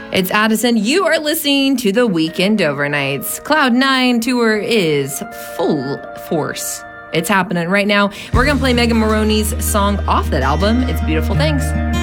It's Addison. You are listening to the Weekend Overnights. Cloud9 tour is full force. It's happening right now. We're going to play Megan Moroney's song off that album. It's Beautiful Things.